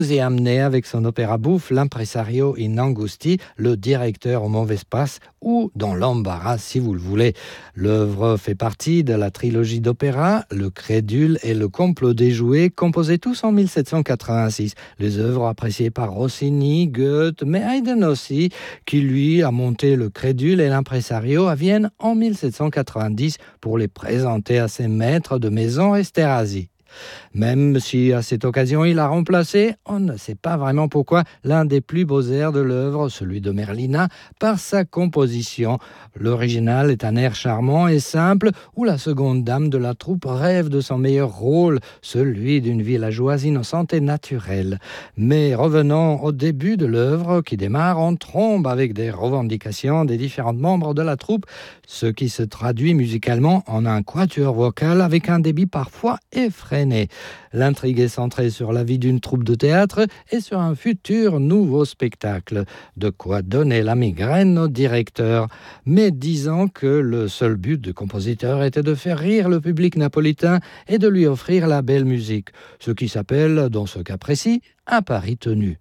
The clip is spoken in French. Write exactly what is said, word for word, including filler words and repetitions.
et amené avec son opéra bouffe l'impresario in angusti, le directeur au mauvais passe, ou dans l'embarras si vous le voulez. L'œuvre fait partie de la trilogie d'opéra Le Crédule et Le Complot déjoué, composés tous en dix-sept cent quatre-vingt-six. Les œuvres appréciées par Rossini, Goethe, mais Haydn aussi, qui lui a monté Le Crédule et l'impresario à Vienne en dix-sept cent quatre-vingt-dix pour les présenter à ses maîtres de maison Esterhazy. Même si à cette occasion il a remplacé, on ne sait pas vraiment pourquoi, l'un des plus beaux airs de l'œuvre, celui de Merlina, par sa composition. L'original est un air charmant et simple où la seconde dame de la troupe rêve de son meilleur rôle, celui d'une villageoise innocente et naturelle. Mais revenons au début de l'œuvre qui démarre en trombe avec des revendications des différents membres de la troupe, ce qui se traduit musicalement en un quatuor vocal avec un débit parfois effrayant. L'intrigue est centrée sur la vie d'une troupe de théâtre et sur un futur nouveau spectacle. De quoi donner la migraine au directeur. Mais disons que le seul but du compositeur était de faire rire le public napolitain et de lui offrir la belle musique. Ce qui s'appelle, dans ce cas précis, un pari tenu.